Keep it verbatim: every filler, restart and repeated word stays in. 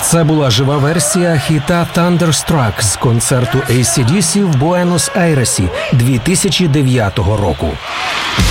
Це була жива версія хіта «Thunderstruck» з концерту ей сі ді сі в Буенос-Айресі дві тисячі дев'ятого року.